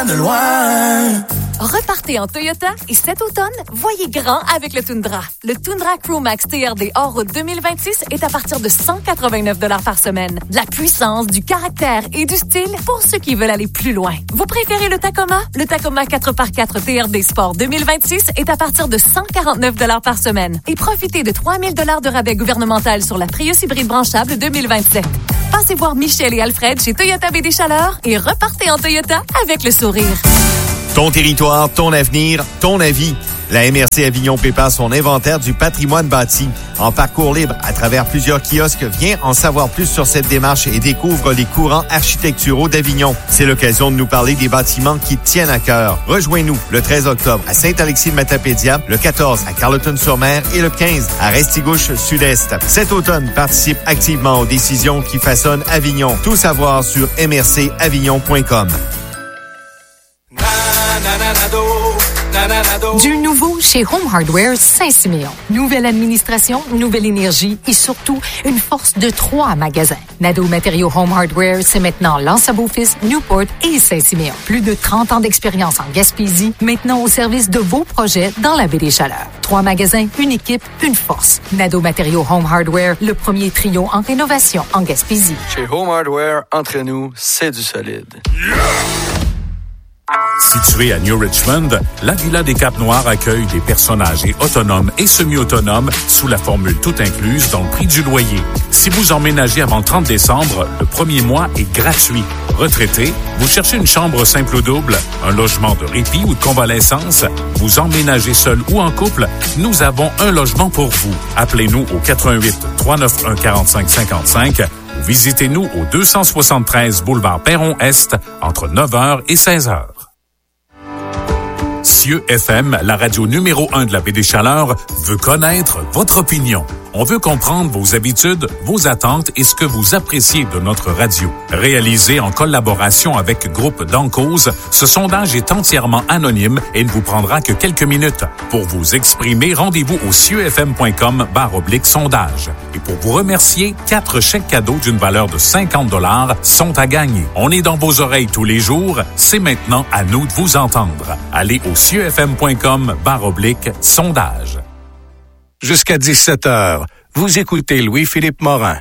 de loin. Repartez en Toyota et cet automne, voyez grand avec le Tundra. Le Tundra Crewmax TRD hors-route 2026 est à partir de 189 $ par semaine. De la puissance, du caractère et du style pour ceux qui veulent aller plus loin. Vous préférez le Tacoma? Le Tacoma 4x4 TRD Sport 2026 est à partir de 149 $ par semaine. Et profitez de 3 000 $ de rabais gouvernemental sur la Prius hybride branchable 2027. Passez voir Michel et Alfred chez Toyota BD Chaleur et repartez en Toyota avec le sourire. Ton territoire, ton avenir, ton avis. La MRC Avignon prépare son inventaire du patrimoine bâti. En parcours libre à travers plusieurs kiosques, viens en savoir plus sur cette démarche et découvre les courants architecturaux d'Avignon. C'est l'occasion de nous parler des bâtiments qui te tiennent à cœur. Rejoins-nous le 13 octobre à Saint-Alexis-de-Matapédia, le 14 à Carleton-sur-Mer et le 15 à Restigouche Sud-Est. Cet automne, participe activement aux décisions qui façonnent Avignon. Tout savoir sur mrcavignon.com. Du nouveau chez Home Hardware Saint-Siméon. Nouvelle administration, nouvelle énergie et surtout une force de 3 magasins. Nadeau Matériaux Home Hardware, c'est maintenant L'Anse-à-Beaufils, Newport et Saint-Siméon. Plus de 30 ans d'expérience en Gaspésie, maintenant au service de vos projets dans la baie des Chaleurs. 3 magasins, une équipe, une force. Nadeau Matériaux Home Hardware, le premier trio en rénovation en Gaspésie. Chez Home Hardware, entre nous, c'est du solide. Située à New Richmond, la Villa des Capes-Noires accueille des personnes âgées autonomes et semi-autonomes sous la formule tout incluse dans le prix du loyer. Si vous emménagez avant le 30 décembre, le premier mois est gratuit. Retraité, vous cherchez une chambre simple ou double, un logement de répit ou de convalescence, vous emménagez seul ou en couple, nous avons un logement pour vous. Appelez-nous au 88 391 45 55 ou visitez-nous au 273 boulevard Perron-Est entre 9h et 16h. Cieux FM, la radio numéro 1 de la baie des Chaleurs, veut connaître votre opinion. On veut comprendre vos habitudes, vos attentes et ce que vous appréciez de notre radio. Réalisé en collaboration avec Groupe d'Encause, ce sondage est entièrement anonyme et ne vous prendra que quelques minutes. Pour vous exprimer, rendez-vous au cieuxfm.com/sondage. Et pour vous remercier, 4 chèques cadeaux d'une valeur de 50 $ sont à gagner. On est dans vos oreilles tous les jours. C'est maintenant à nous de vous entendre. Allez au cieuxfm.com/sondage. Jusqu'à 17h, vous écoutez Louis-Philippe Morin.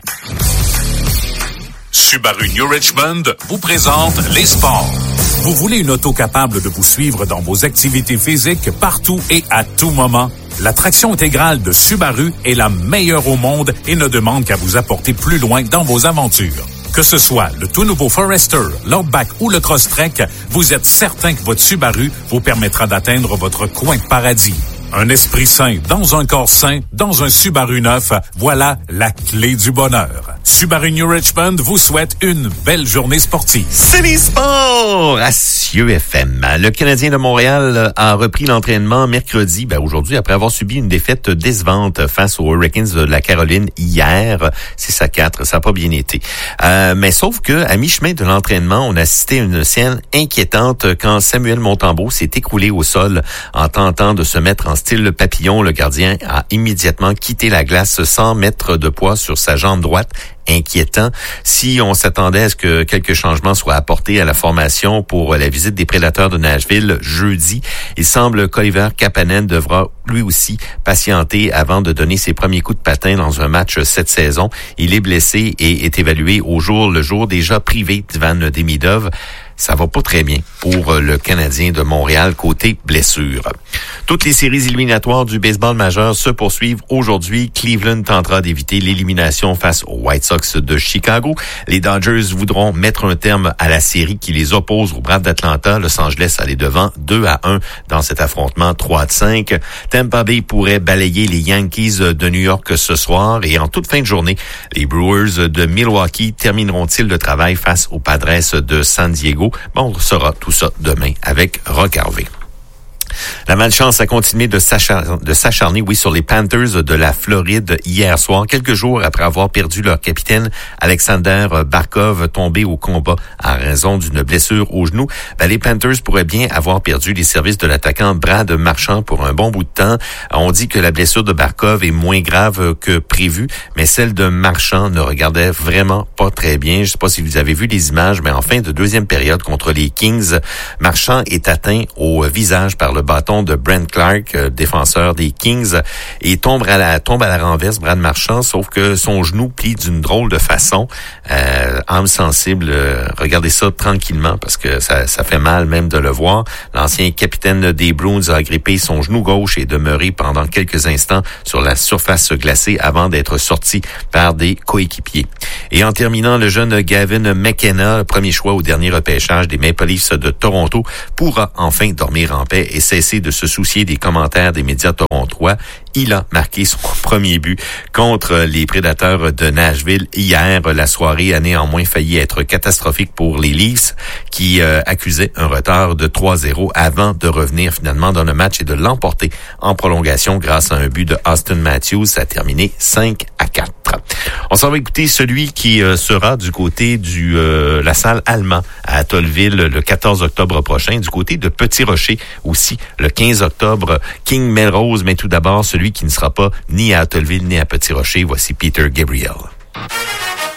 Subaru New Richmond vous présente les sports. Vous voulez une auto capable de vous suivre dans vos activités physiques partout et à tout moment? La traction intégrale de Subaru est la meilleure au monde et ne demande qu'à vous apporter plus loin dans vos aventures. Que ce soit le tout nouveau Forester, l'Outback ou le Crosstrek, vous êtes certain que votre Subaru vous permettra d'atteindre votre coin de paradis. Un esprit sain dans un corps sain, dans un Subaru neuf, voilà la clé du bonheur. Subaru New Richmond vous souhaite une belle journée sportive. C'est les sports à Cieux FM. Le Canadien de Montréal a repris l'entraînement mercredi, aujourd'hui, après avoir subi une défaite décevante face aux Hurricanes de la Caroline hier. 6-4, ça n'a pas bien été. Mais sauf que à mi-chemin de l'entraînement, on a assisté à une scène inquiétante quand Samuel Montembeault s'est écroulé au sol en tentant de se mettre en style papillon. Le gardien a immédiatement quitté la glace sans mettre de poids sur sa jambe droite. Inquiétant. Si on s'attendait à ce que quelques changements soient apportés à la formation pour la visite des Prédateurs de Nashville jeudi, il semble qu'Oliver Kapanen devra lui aussi patienter avant de donner ses premiers coups de patin dans un match cette saison. Il est blessé et est évalué au jour le jour, déjà privé d'Ivan Demidov. Ça va pas très bien pour le Canadien de Montréal côté blessure. Toutes les séries éliminatoires du baseball majeur se poursuivent aujourd'hui. Cleveland tentera d'éviter l'élimination face aux White Sox de Chicago. Les Dodgers voudront mettre un terme à la série qui les oppose aux Braves d'Atlanta. Los Angeles allait devant 2-1 dans cet affrontement 3-5. Tampa Bay pourrait balayer les Yankees de New York ce soir et en toute fin de journée, les Brewers de Milwaukee termineront-ils le travail face aux Padres de San Diego? On saura tout ça demain avec Rock Harvey. La malchance a continué de s'acharner, sur les Panthers de la Floride hier soir, quelques jours après avoir perdu leur capitaine Alexander Barkov, tombé au combat à raison d'une blessure au genou. Les Panthers pourraient bien avoir perdu les services de l'attaquant Brad Marchand pour un bon bout de temps. On dit que la blessure de Barkov est moins grave que prévu, mais celle de Marchand ne regardait vraiment pas très bien. Je sais pas si vous avez vu les images, mais en fin de deuxième période contre les Kings, Marchand est atteint au visage par le bâton de Brent Clark, défenseur des Kings, et tombe à la renverse, Brad Marchand, sauf que son genou plie d'une drôle de façon. Âme sensible, regardez ça tranquillement parce que ça fait mal même de le voir. L'ancien capitaine des Bruins a agrippé son genou gauche et demeuré pendant quelques instants sur la surface glacée avant d'être sorti par des coéquipiers. Et en terminant, le jeune Gavin McKenna, premier choix au dernier repêchage des Maple Leafs de Toronto, pourra enfin dormir en paix et cesser de se soucier des commentaires des médias torontois. Il a marqué son premier but contre les Prédateurs de Nashville hier. La soirée a néanmoins failli être catastrophique pour les Leafs qui accusaient un retard de 3-0 avant de revenir finalement dans le match et de l'emporter en prolongation grâce à un but de Austin Matthews. Ça a terminé 5-4. On s'en va écouter celui qui sera du côté la salle Allemand à Tollville le 14 octobre prochain, du côté de Petit Rocher aussi le 15 octobre, King Melrose, mais tout d'abord celui qui ne sera pas ni à Tollville ni à Petit Rocher. Voici Peter Gabriel.